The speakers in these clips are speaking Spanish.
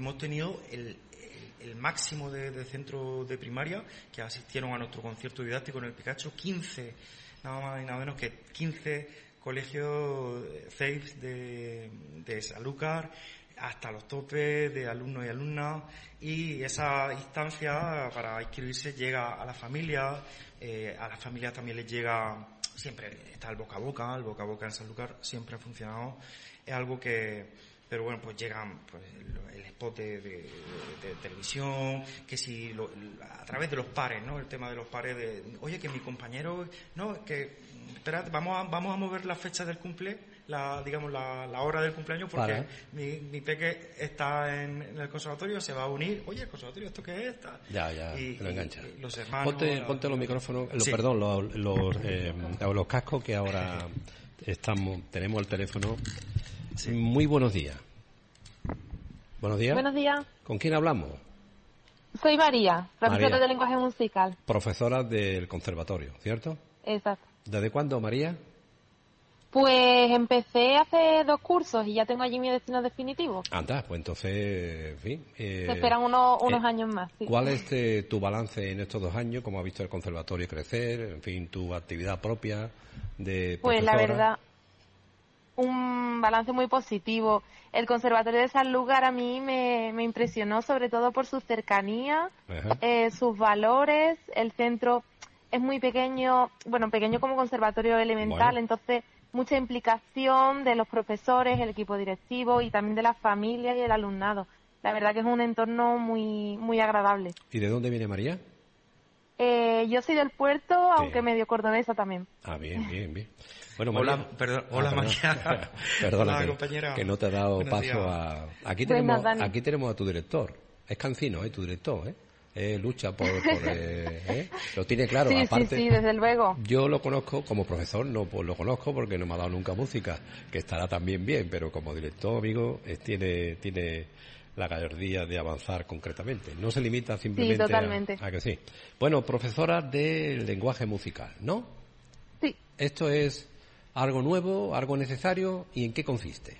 hemos tenido el máximo de centros de primaria que asistieron a nuestro concierto didáctico en el Picacho, 15, nada más y nada menos que 15 colegios CEIPS de Sanlúcar, hasta los topes de alumnos y alumnas, y esa instancia para inscribirse llega a la familia también les llega, siempre está el boca a boca en Sanlúcar siempre ha funcionado, es algo que, pero bueno, pues llegan pues, el spot de televisión, que si a través de los pares, ¿no? El tema de los pares oye, que mi compañero, no, que espérate, vamos a mover la fecha del cumple, la hora del cumpleaños, porque mi peque está en el conservatorio, se va a unir, oye, el conservatorio, ¿esto qué es? Ya, y lo engancha. Los hermanos... Ponte los micrófonos, sí. Los cascos que ahora tenemos el teléfono. Sí. Muy buenos días. Buenos días. Buenos días. ¿Con quién hablamos? Soy María, profesora de lenguaje musical. Profesora del conservatorio, ¿cierto? Exacto. ¿Desde cuándo, María? Pues empecé hace 2 cursos y ya tengo allí mi destino definitivo. Anda, pues entonces, en fin... Se esperan unos años más, sí. ¿Cuál es tu balance en estos 2 años? ¿Cómo has visto el conservatorio crecer? En fin, tu actividad propia de profesora. Pues la verdad, un balance muy positivo. El Conservatorio de Sanlúcar a mí me impresionó, sobre todo por su cercanía, sus valores. El centro es muy pequeño, bueno, pequeño como conservatorio elemental, entonces mucha implicación de los profesores, el equipo directivo y también de las familias y el alumnado. La verdad que es un entorno muy muy agradable. ¿Y de dónde viene María? Yo soy del Puerto, aunque medio cordobesa también. Ah, bien. Bueno, hola, María, hola María. Perdona, hola, compañera. Que no te he dado Buenos paso días. a... Aquí tenemos a tu director. Es Cancino, tu director, lucha por lo tiene claro. Sí, aparte, sí, desde luego. Yo lo conozco como profesor, no pues lo conozco porque no me ha dado nunca música, que estará también bien, pero como director, amigo, tiene la gallardía de avanzar concretamente. No se limita simplemente totalmente. a que sí. Bueno, profesora de lenguaje musical, ¿no? Sí. Esto es algo nuevo, algo necesario, ¿y en qué consiste?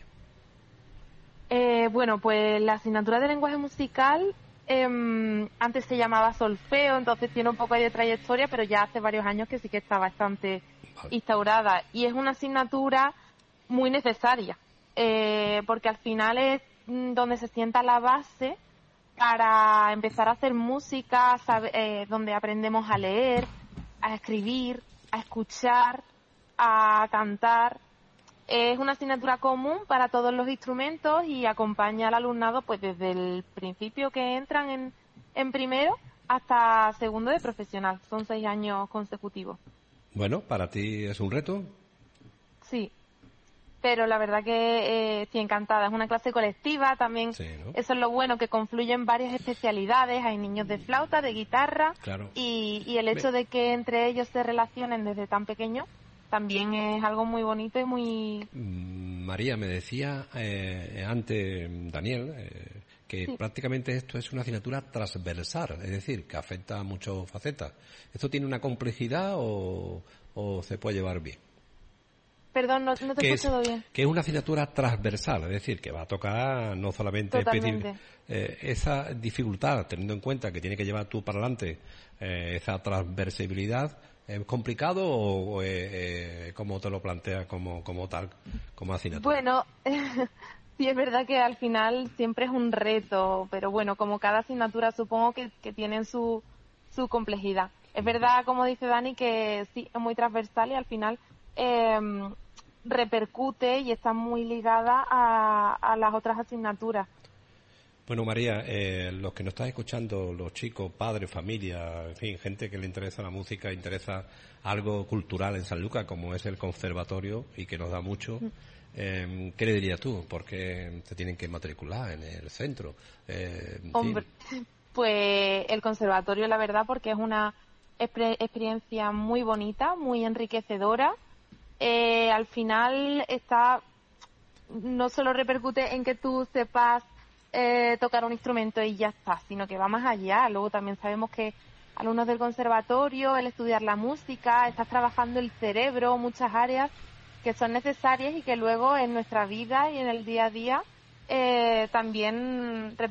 Bueno, pues la asignatura de lenguaje musical antes se llamaba solfeo, entonces tiene un poco de trayectoria, pero ya hace varios años que sí que está bastante instaurada. Y es una asignatura muy necesaria, porque al final es donde se sienta la base para empezar a hacer música, donde aprendemos a leer, a escribir, a escuchar, a cantar. Es una asignatura común para todos los instrumentos y acompaña al alumnado pues desde el principio que entran en primero hasta segundo de profesional. Son 6 años consecutivos. Bueno, ¿para ti es un reto? Sí, pero la verdad que estoy encantada. Es una clase colectiva también. Sí, ¿no? Eso es lo bueno, que confluyen varias especialidades. Hay niños de flauta, de guitarra, claro. y el hecho de que entre ellos se relacionen desde tan pequeños también es algo muy bonito y muy... María, me decía antes Daniel que prácticamente esto es una asignatura transversal, es decir, que afecta a muchas facetas. ¿Esto tiene una complejidad o se puede llevar bien? Perdón, no te he escuchado bien. Que es una asignatura transversal, es decir, que va a tocar no solamente esa dificultad, teniendo en cuenta que tiene que llevar tú para adelante esa transversibilidad. ¿Es complicado o cómo te lo planteas como tal, como asignatura? Bueno, sí es verdad que al final siempre es un reto, pero bueno, como cada asignatura supongo que tienen su complejidad. Es verdad, como dice Dani, que sí, es muy transversal y al final repercute y está muy ligada a las otras asignaturas. Bueno, María, los que nos están escuchando, los chicos, padres, familia, en fin, gente que le interesa la música, interesa algo cultural en Sanlúcar, como es el conservatorio, y que nos da mucho, ¿qué le dirías tú? ¿Por qué se tienen que matricular en el centro? Hombre, pues el conservatorio, la verdad, porque es una experiencia muy bonita, muy enriquecedora. Al final no solo repercute en que tú sepas tocar un instrumento y ya está, sino que va más allá. Luego también sabemos que alumnos del conservatorio, el estudiar la música, estás trabajando el cerebro, muchas áreas que son necesarias y que luego en nuestra vida y en el día a día también